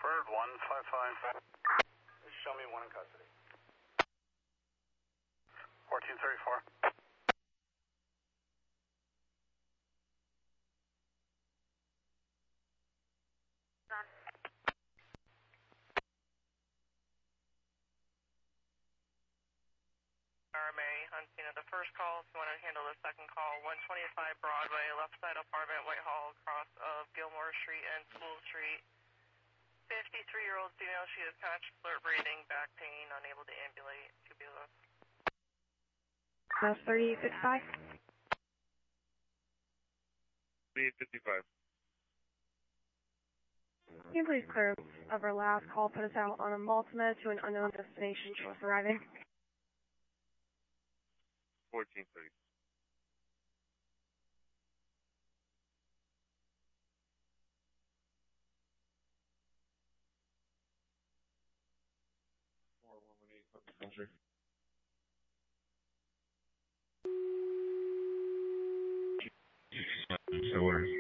Bird 155. Show me one in custody. 1434. RMA on scene of the first call. If you want to handle the second call, 125 Broadway, left side apartment, Whitehall, cross of Gilmore Street and School Street. 53-year-old female. She is conscious, alert, breathing, back pain, unable to ambulate. Tubular. 3855. 3855. Can you please clear of our last call, put us out on a multimed to an unknown destination, show us arriving? 1430. So we're